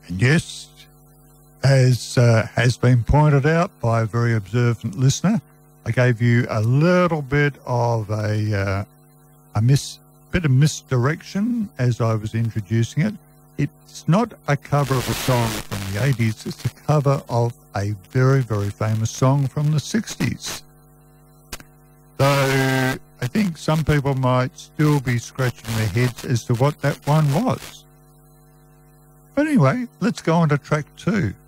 And yes, as has been pointed out by a very observant listener, I gave you a little bit of a bit of misdirection as I was introducing it. It's not a cover of a song from the 80s. It's a cover of a very, very famous song from the 60s. So I think some people might still be scratching their heads as to what that one was. But anyway, let's go on to track 2.